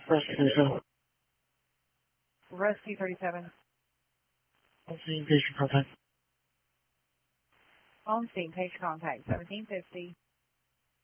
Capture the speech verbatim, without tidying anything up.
Rescue thirty-seven. Rescue thirty-seven. On scene, patient contact. On scene, patient contact, seventeen fifty.